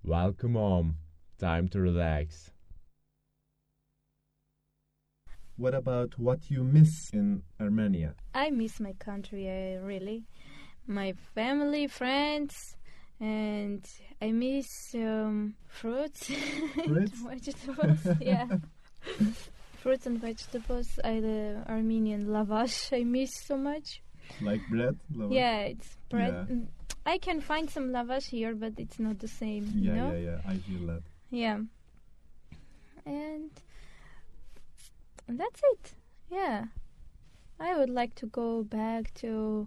Welcome home. Time to relax. What about what you miss in Armenia? I miss my country, really. My family, friends, and I miss fruits, Fruits? vegetables. Yeah, fruits and vegetables. The Armenian lavash. I miss so much. Like bread? Lava? Yeah, it's bread. Yeah. I can find some lavash here, but it's not the same. Yeah, you know? yeah, I feel that. Yeah. And that's it. Yeah. I would like to go back to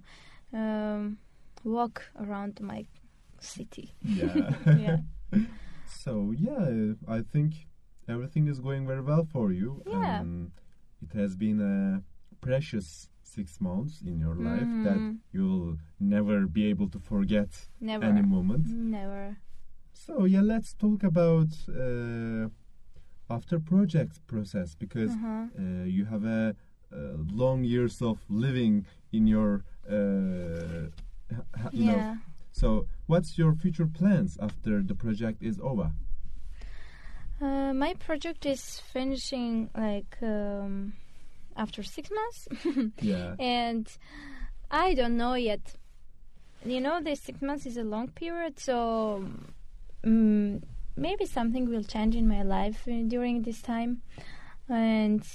walk around my city. Yeah. Yeah. So, yeah, I think everything is going very well for you. Yeah. It has been a precious 6 months in your life that you'll never be able to forget Never. any moment. Never. So, yeah, let's talk about after project process, because you have a long years of living in your you know. So what's your future plans after the project is over? My project is finishing like after 6 months. Yeah. And I don't know yet. You know, the 6 months is a long period, so maybe something will change in my life during this time, and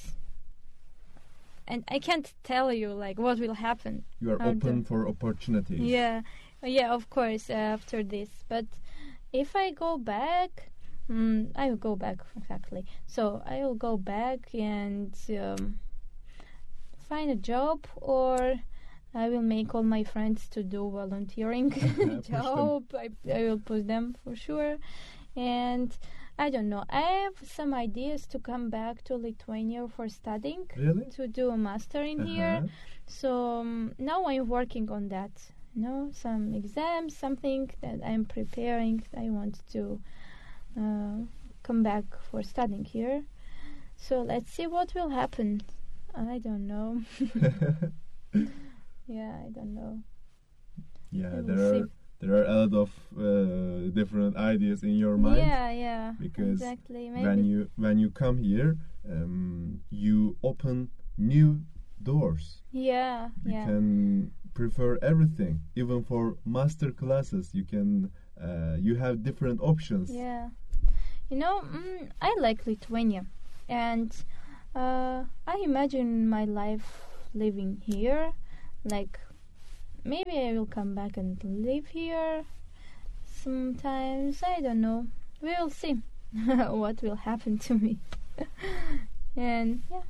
I can't tell you like what will happen. You are open for opportunities. Yeah, of course, after this. But if I go back, I will go back exactly. So I will go back and find a job, or I will make all my friends to do volunteering job. I will push them for sure. And I don't know. I have some ideas to come back to Lithuania for studying. Really? To do a master in here. So now I'm working on that. You know, some exams, something that I'm preparing. I want to come back for studying here. So let's see what will happen. I don't know. Yeah, I don't know. Yeah, there are a lot of different ideas in your mind. Yeah, because exactly. Maybe. when you come here, you open new doors. Yeah, you can prefer everything, even for master classes. You can you have different options. Yeah, you know, I like Lithuania, and I imagine my life living here. Like, maybe I will come back and live here sometimes. I don't know. We will see what will happen to me. And yeah,